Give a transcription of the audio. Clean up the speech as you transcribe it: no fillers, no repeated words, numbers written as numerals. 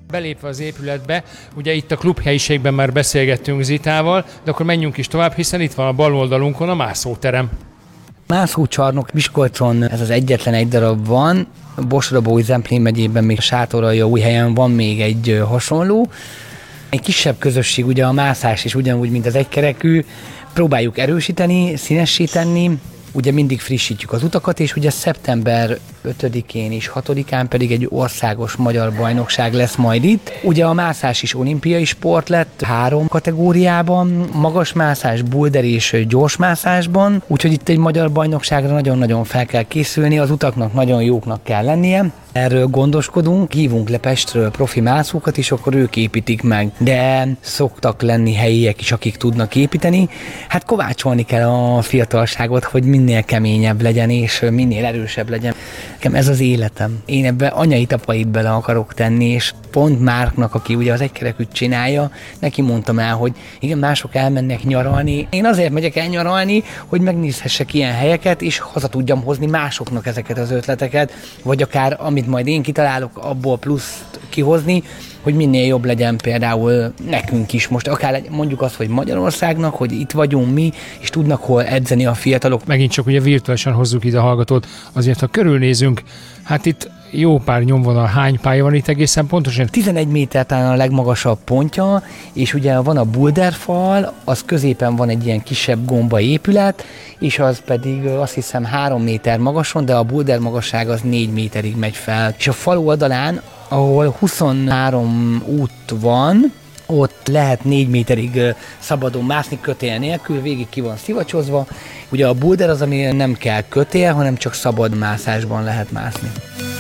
Belépve az épületbe, ugye itt a klubhelyiségben már beszélgettünk Zitával, de akkor menjünk is tovább, hiszen itt van a bal oldalunkon a mászóterem. Mászócsarnok Miskolcon ez az egyetlen egy darab van, Borsod-Baúj-Zemplén megyében még Sátoraljaújhelyen van még egy hasonló. Egy kisebb közösség, ugye a mászás is ugyanúgy, mint az egykerekű, próbáljuk erősíteni, színessíteni, ugye mindig frissítjük az utakat, és ugye szeptember 5-én és 6-án pedig egy országos magyar bajnokság lesz majd itt. Ugye a mászás is olimpiai sport lett 3 kategóriában, magasmászás, boulder és gyorsmászásban, úgyhogy itt egy magyar bajnokságra nagyon-nagyon fel kell készülni, az utaknak nagyon jóknak kell lennie. Erről gondoskodunk, hívunk le Pestről profi mászókat, és akkor ők építik meg. De szoktak lenni helyiek is, akik tudnak építeni. Hát kovácsolni kell a fiatalságot, hogy minél keményebb legyen, és minél erősebb legyen. Nekem ez az életem. Én ebbe anyait-apait bele akarok tenni, és pont Márknak, aki ugye az egykerekűt csinálja, neki mondtam el, hogy igen, mások elmennek nyaralni. Én azért megyek el nyaralni, hogy megnézhessek ilyen helyeket, és haza tudjam hozni másoknak ezeket az ötleteket, vagy akár amit majd én kitalálok, abból pluszt kihozni, hogy minél jobb legyen például nekünk is. Most akár mondjuk azt, hogy Magyarországnak, hogy itt vagyunk mi, és tudnak hol edzeni a fiatalok. Megint csak ugye virtuálisan hozzuk ide a hallgatót, azért ha körülnézünk, hát itt jó pár nyomvonal, hány pálya van itt egészen pontosan? 11 méter talán a legmagasabb pontja, és ugye van a boulderfal, az középen van egy ilyen kisebb gomba épület, és az pedig azt hiszem 3 méter magason, de a boulder magasság az 4 méterig megy fel. És a fal oldalán, ahol 23 út van, ott lehet 4 méterig szabadon mászni kötél nélkül, végig ki van szivacsozva. Ugye a boulder az, ami nem kell kötél, hanem csak szabad mászásban lehet mászni.